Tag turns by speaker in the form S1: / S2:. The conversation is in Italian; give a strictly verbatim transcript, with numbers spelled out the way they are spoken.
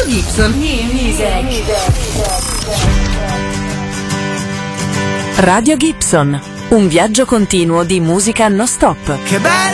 S1: Gibson.
S2: New music.
S3: Radio Gibson, un viaggio continuo di musica non stop.
S1: Che bello!